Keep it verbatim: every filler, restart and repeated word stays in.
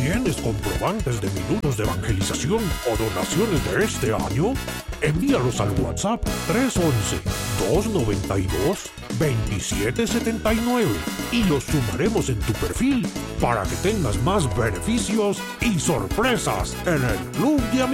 ¿Tienes comprobantes de minutos de evangelización o donaciones de este año? Envíalos al WhatsApp tres once, dos noventa y dos, veintisiete setenta y nueve y los sumaremos en tu perfil para que tengas más beneficios y sorpresas en el Club de Amigos.